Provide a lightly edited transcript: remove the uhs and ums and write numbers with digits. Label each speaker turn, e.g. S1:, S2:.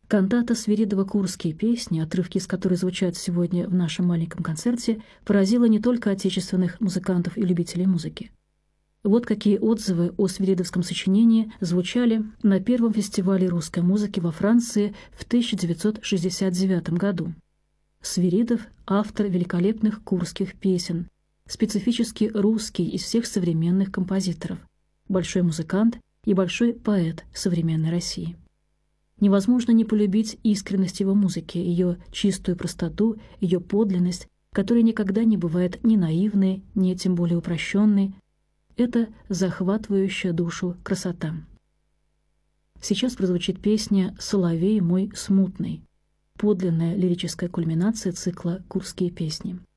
S1: Кантата Свиридова «Курские песни», отрывки из которой звучат сегодня в нашем маленьком концерте, поразила не только отечественных музыкантов и любителей музыки. Вот какие отзывы о свиридовском сочинении звучали на первом фестивале русской музыки во Франции в 1969 году. Свиридов – автор великолепных курских песен, специфически русский из всех современных композиторов, большой музыкант и большой поэт современной России. Невозможно не полюбить искренность его музыки, ее чистую простоту, ее подлинность, которая никогда не бывает ни наивной, ни тем более упрощенной. Это захватывающая душу красота. Сейчас прозвучит песня «Соловей мой смутный», подлинная лирическая кульминация цикла «Курские песни».